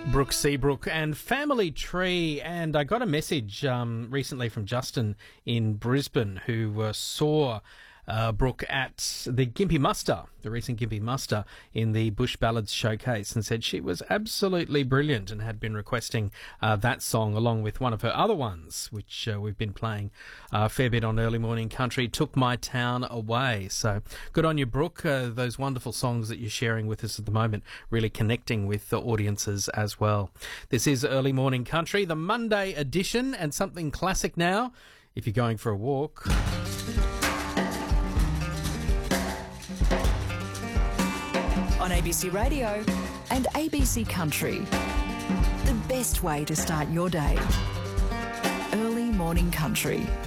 Brooke Seabrook and Family Tree. And I got a message recently from Justin in Brisbane who saw Brooke at the Gympie Muster, the recent Gympie Muster in the Bush Ballads Showcase, and said she was absolutely brilliant and had been requesting that song along with one of her other ones, which we've been playing a fair bit on Early Morning Country, Took My Town Away. So good on you, Brooke. Those wonderful songs that you're sharing with us at the moment, really connecting with the audiences as well. This is Early Morning Country, the Monday edition, and something classic now if you're going for a walk. On ABC Radio and ABC Country. The best way to start your day. Early Morning Country.